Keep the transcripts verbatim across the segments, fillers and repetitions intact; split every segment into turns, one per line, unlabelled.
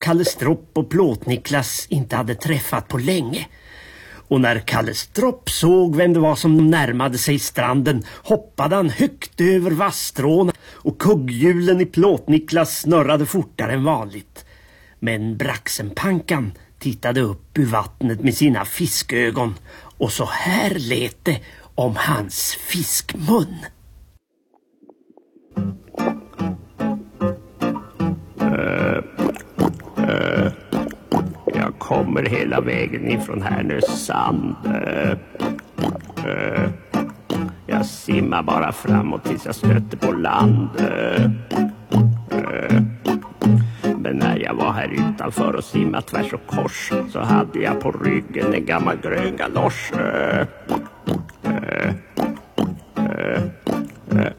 Kalle Stropp och Plåt-Niklas inte hade träffat på länge. Och när Kalle Stropp såg vem det var som närmade sig stranden hoppade han högt över vasstråna och kugghjulen i Plåt-Niklas snurrade fortare än vanligt. Men Braxenpankan tittade upp ur vattnet med sina fiskögon och så här lät det om hans fiskmun.
Uh, uh, jag kommer hela vägen ifrån Härnösand. Uh, uh, jag simmar bara framåt tills jag stöter på land. Uh, uh, men när jag var här utanför och simmade tvärs och kors så hade jag på ryggen en gammal grön galosch. Uh, uh, uh, uh.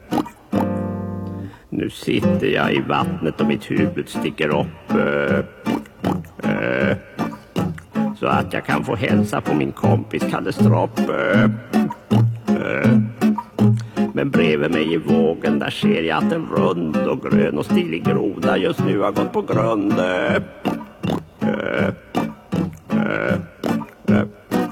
Nu sitter jag i vattnet och mitt huvud sticker upp uh, uh, så att jag kan få hälsa på min kompis Kalle Stropp. Uh, uh. Men bredvid mig i vågen där ser jag att en rund och grön och stilig groda just nu har gått på grund. Uh, uh, uh, uh.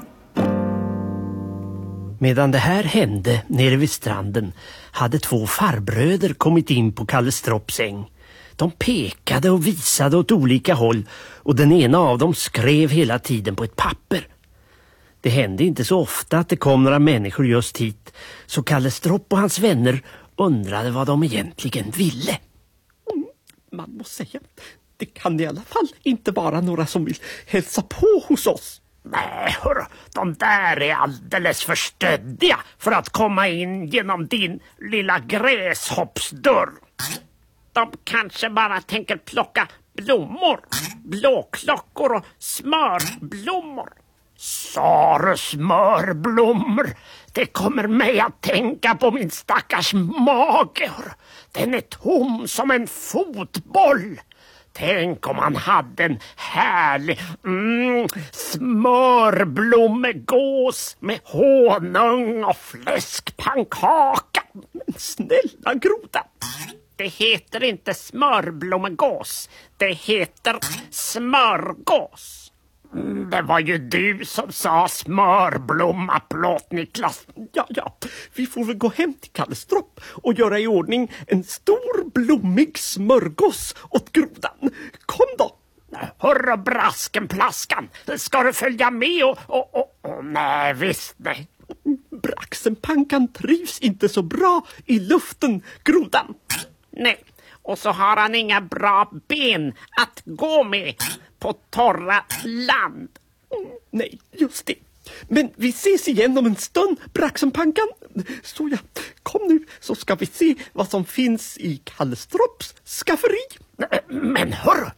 Medan det här hände nere vid stranden hade två farbröder kommit in på Kalle Stropps äng. De pekade och visade åt olika håll och den ena av dem skrev hela tiden på ett papper. Det hände inte så ofta att det kom några människor just hit, så Kalle Stropp och hans vänner undrade vad de egentligen ville.
Mm, man måste säga, det kan i alla fall inte vara några som vill hälsa på hos oss.
Nej, hörru, de där är alldeles för stöddiga för att komma in genom din lilla gräshoppsdörr. De kanske bara tänker plocka blommor, blåklockor och smörblommor. Sa du smörblommor? Det kommer mig att tänka på min stackars mage. Den är tom som en fotboll. Tänk om han hade en härlig mm, smörblommegås med honung och fläskpannkaka.
Men snälla groda,
det heter inte smörblommegås, det heter smörgås. Det var ju du som sa smörblomma, Plåt-Niklas.
Ja, ja, vi får väl gå hem till Kalle Stropp och göra i ordning en stor blommig smörgås åt grodan. Kom då!
Hörru Braskenplaskan, ska du följa med och... och, och, och nej, visst nej.
Braxenpankan trivs inte så bra i luften, grodan.
Nej, och så har han inga bra ben att gå med på torra land.
Mm, nej, just det. Men vi ses igen om en stund, Braxenpankan. Så ja, kom nu så ska vi se vad som finns i Kalle Stropps skafferi.
Men hörru,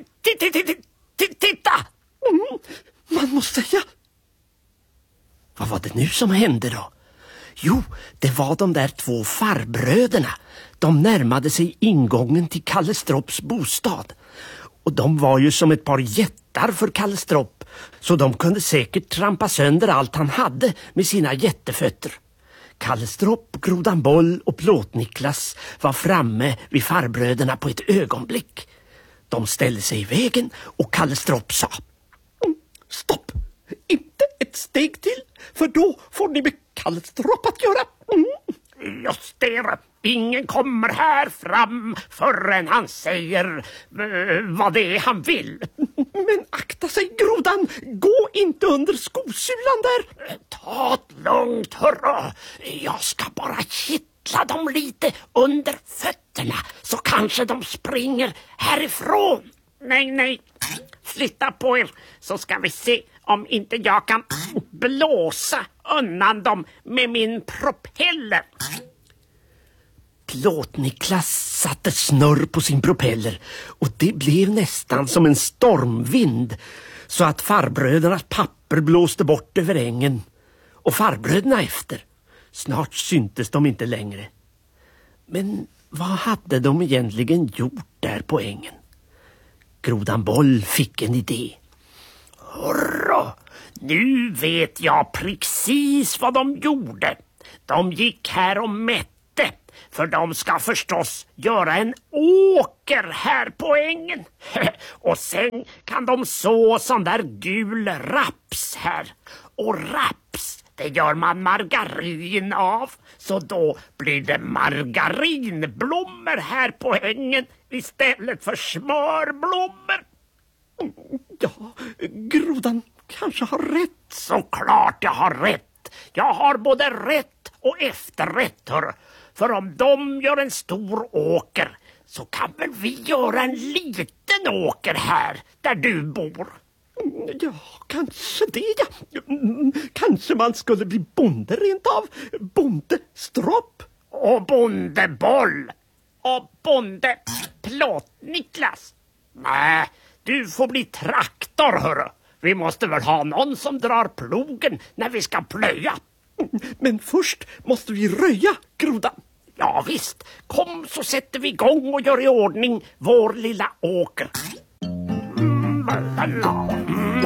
titta!
Mm, man måste säga.
Vad var det nu som hände då? Jo, det var de där två farbröderna. De närmade sig ingången till Kalle Stropps bostad. Och de var ju som ett par jättar för Kalle Stropp, så de kunde säkert trampa sönder allt han hade med sina jättefötter. Kalle Stropp, Grodan Boll och Plåt-Niklas var framme vid farbröderna på ett ögonblick. De ställde sig i vägen och Kalle Stropp sa:
mm, stopp, inte ett steg till, för då får ni med Kalle Stropp att göra. Mm.
Just det, ingen kommer här fram förrän han säger uh, vad det är han vill.
Men akta sig, grodan, gå inte under skosulan där.
Ta det lugnt, hörru. Jag ska bara kittla dem lite under fötterna, så kanske de springer härifrån. Nej, nej, flytta på er så ska vi se om inte jag kan blåsa undan dem med min propeller.
Plåt-Niklas satte snurr på sin propeller och det blev nästan som en stormvind, så att farbrödernas papper blåste bort över ängen och farbröderna efter. Snart syntes de inte längre. Men vad hade de egentligen gjort där på ängen? Grodan Boll fick en idé.
Hurra, nu vet jag precis vad de gjorde. De gick här och mätte lite. För de ska förstås göra en åker här på ängen. Och sen kan de så sån där gul raps här. Och raps, det gör man margarin av. Så då blir det margarinblommor här på ängen istället för smörblommor.
Ja, grodan kanske har rätt.
Såklart jag har rätt. Jag har både rätt och efterrätt, hör. För om de gör en stor åker så kan väl vi göra en liten åker här där du bor.
Ja, kanske det, ja. Mm, kanske man skulle bli bonde rent av. Bondestropp.
Och bondeboll. Och bonde plåt, Niklas. Nej, du får bli traktor, hörru. Vi måste väl ha någon som drar plogen när vi ska plöja.
Men först måste vi röja, grodan.
Ja visst, kom så sätter vi igång och gör i ordning vår lilla åker. Mm,